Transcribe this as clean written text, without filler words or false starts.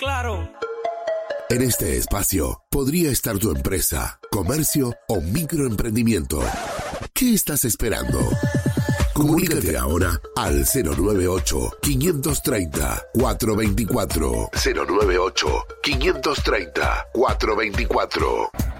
Claro. En este espacio podría estar tu empresa, comercio o microemprendimiento. ¿Qué estás esperando? Comunícate ahora al 098-530-424. 098-530-424.